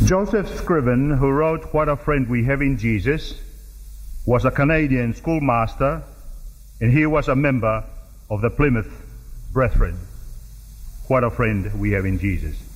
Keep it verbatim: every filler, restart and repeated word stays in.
Joseph Scriven, who wrote What a Friend We Have in Jesus, was a Canadian schoolmaster, and he was a member of the Plymouth Brethren. What a friend we have in Jesus.